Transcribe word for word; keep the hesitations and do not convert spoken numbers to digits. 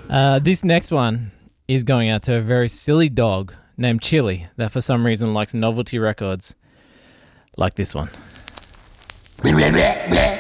Uh, this next one is going out to a very silly dog named Chili that for some reason likes novelty records like this one.